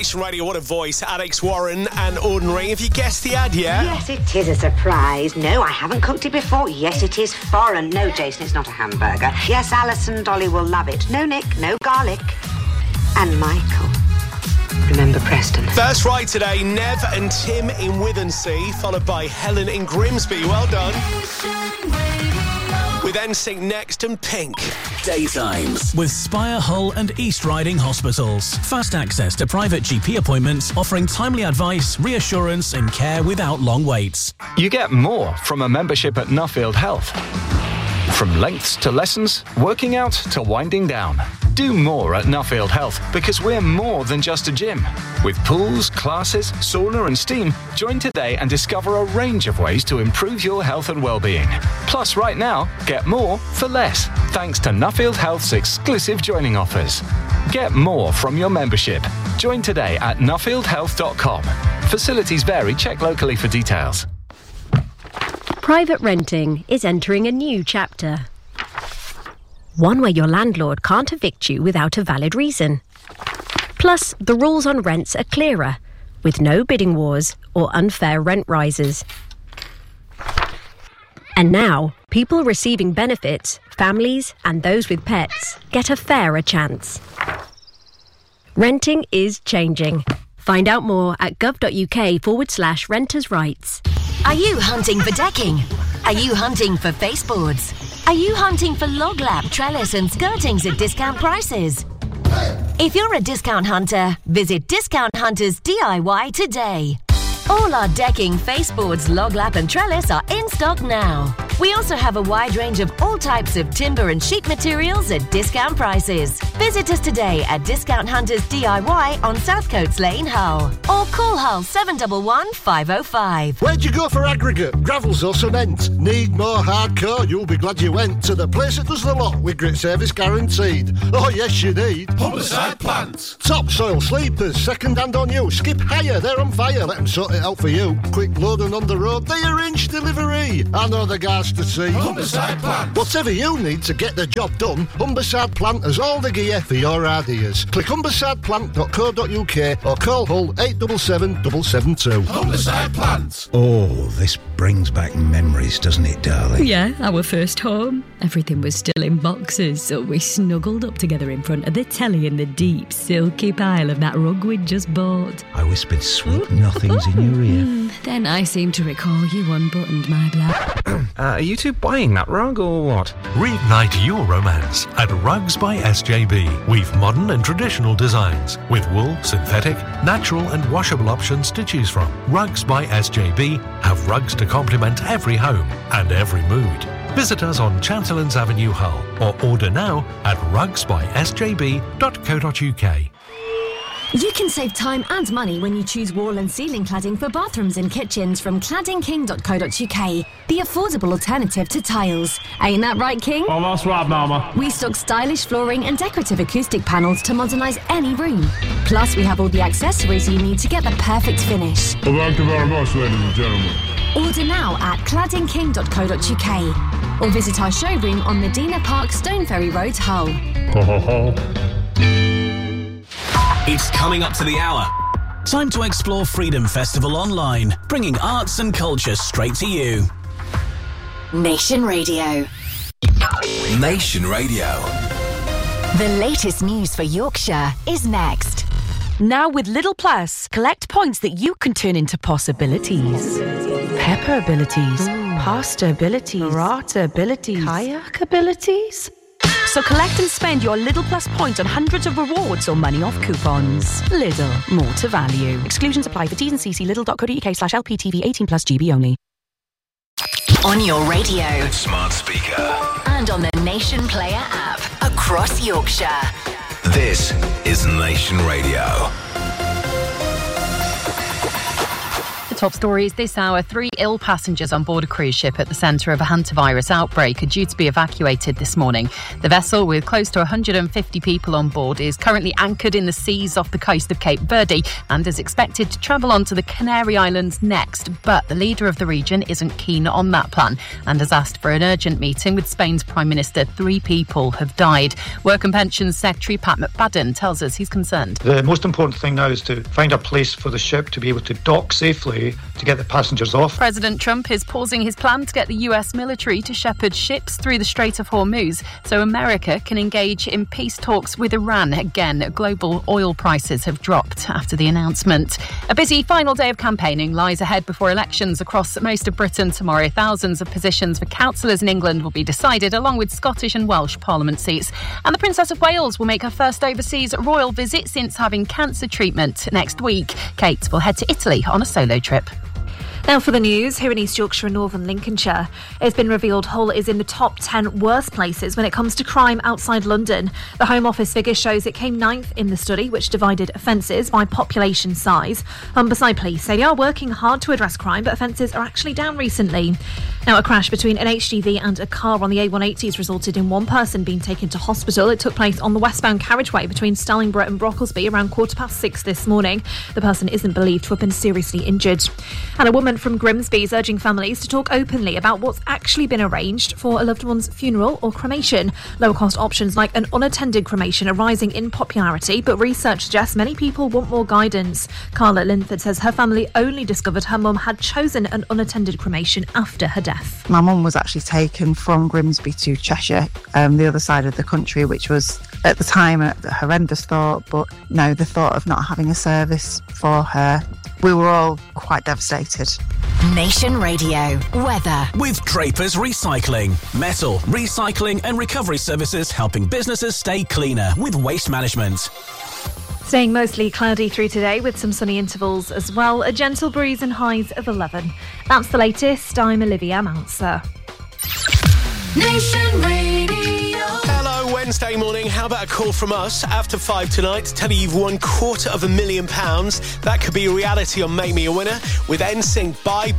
Nation Radio, what a voice. Alex Warren and Ordinary. Have you guessed the ad yet? Yes, it is a surprise. No, I haven't cooked it before. Yes, it is foreign. No, Jason, it's not a hamburger. Yes, Alice and Dolly will love it. No Nick, no garlic. And Michael. Remember Preston. That's right today. Nev and Tim in Withensea, followed by Helen in Grimsby. Well done. With NSYNC next and Pink. Daytimes with Spire, Hull and East Riding Hospitals. Fast access to private GP appointments, offering timely advice, reassurance and care without long waits. You get more from a membership at Nuffield Health. From lengths to lessons, working out to winding down. Do more at Nuffield Health because we're more than just a gym. With pools, classes, sauna and steam, join today and discover a range of ways to improve your health and well-being. Plus, right now, get more for less, thanks to Nuffield Health's exclusive joining offers. Get more from your membership. Join today at nuffieldhealth.com. Facilities vary. Check locally for details. Private renting is entering a new chapter. One where your landlord can't evict you without a valid reason. Plus, the rules on rents are clearer, with no bidding wars or unfair rent rises. And now, people receiving benefits, families and those with pets get a fairer chance. Renting is changing. Find out more at gov.uk/renters' rights. Are you hunting for decking? Are you hunting for baseboards? Are you hunting for log lap, trellis and skirtings at discount prices? If you're a discount hunter, visit Discount Hunters DIY today. All our decking, baseboards, log lap and trellis are in stock now. We also have a wide range of all types of timber and sheet materials at discount prices. Visit us today at Discount Hunters DIY on Southcoats Lane, Hull. Or call Hull 711 505. Where'd you go for aggregate, gravels or cement? Need more hardcore? You'll be glad you went to the place that does the lot with grit service guaranteed. Oh yes, you need Humberside Plant. Topsoil sleepers, second hand on you. Skip higher, they're on fire. Let them sort it out for you. Quick load and on the road, they arrange delivery. I know the guys to see. Humberside Plant. Whatever you need to get the job done, Humberside Plant has all the gear for your ideas. Click humbersideplant.co.uk or call Hull 877 772. Humberside Plant. Oh, this brings back memories, doesn't it, darling? Yeah, our first home. Everything was still in boxes, so we snuggled up together in front of the telly in the deep, silky pile of that rug we'd just bought. I whispered sweet nothings in your ear. Then I seem to recall you unbuttoned my blouse. Are you two buying that rug or what? Reignite your romance at Rugs by SJB. We've modern and traditional designs with wool, synthetic, natural and washable options to choose from. Rugs by SJB have rugs to complement every home and every mood. Visit us on Chancellors Avenue, Hull, or order now at rugsbysjb.co.uk. You can save time and money when you choose wall and ceiling cladding for bathrooms and kitchens from claddingking.co.uk, the affordable alternative to tiles. Ain't that right, King? Oh, that's right, Mama. We stock stylish flooring and decorative acoustic panels to modernise any room. Plus, we have all the accessories you need to get the perfect finish. Well, thank you very much, ladies and gentlemen. Order now at claddingking.co.uk or visit our showroom on Medina Park, Stoneferry Road, Hull. Ho, ho, ho. It's coming up to the hour. Time to explore Freedom Festival online, bringing arts and culture straight to you. Nation Radio. Nation Radio. The latest news for Yorkshire is next. Now with Lidl Plus, collect points that you can turn into possibilities. Pepper abilities, pasta abilities, rata abilities, kayak abilities. So collect and spend your Lidl Plus points on hundreds of rewards or money off coupons. Lidl, more to value. Exclusions apply for T's and C's. Lidl.co.uk/LPTV 18+ GB only. On your radio, smart speaker, and on the Nation Player app across Yorkshire. This is Nation Radio. The Top stories this hour. 3 ill passengers on board a cruise ship at the centre of a hantavirus outbreak are due to be evacuated this morning. The vessel, with close to 150 people on board, is currently anchored in the seas off the coast of Cape Verde and is expected to travel on to the Canary Islands next. But the leader of the region isn't keen on that plan and has asked for an urgent meeting with Spain's Prime Minister. 3 people have died. Work and Pensions Secretary Pat McBadden tells us he's concerned. The most important thing now is to find a place for the ship to be able to dock safely to get the passengers off. President Trump is pausing his plan to get the US military to shepherd ships through the Strait of Hormuz so America can engage in peace talks with Iran. Again, global oil prices have dropped after the announcement. A busy final day of campaigning lies ahead before elections across most of Britain tomorrow. Thousands of positions for councillors in England will be decided, along with Scottish and Welsh Parliament seats. And the Princess of Wales will make her first overseas royal visit since having cancer treatment next week. Kate will head to Italy on a solo trip. Now for the news, here in East Yorkshire and Northern Lincolnshire. It's been revealed Hull is in the top 10 worst places when it comes to crime outside London. The Home Office figure shows it came 9th in the study, which divided offences by population size. Humberside Police say they are working hard to address crime, but offences are actually down recently. Now, a crash between an HGV and a car on the A180 has resulted in one person being taken to hospital. It took place on the westbound carriageway between Stallingborough and Brocklesby around 6:15 this morning. The person isn't believed to have been seriously injured. And a woman from Grimsby is urging families to talk openly about what's actually been arranged for a loved one's funeral or cremation. Low-cost options like an unattended cremation are rising in popularity, but research suggests many people want more guidance. Carla Linford says her family only discovered her mum had chosen an unattended cremation after her death. My mum was actually taken from Grimsby to Cheshire, the other side of the country, which was at the time a horrendous thought, but no, the thought of not having a service for her, we were all quite devastated. Nation Radio weather with Draper's Recycling, metal recycling and recovery services, helping businesses stay cleaner with waste management. Staying mostly cloudy through today with some sunny intervals as well. A gentle breeze and highs of 11. That's the latest. I'm Olivia Mounser. Nation Radio. Hello, Wednesday morning. How about a call from us after 5 tonight to tell you you've won £250,000? That could be a reality on Make Me a Winner with NSYNC. Bye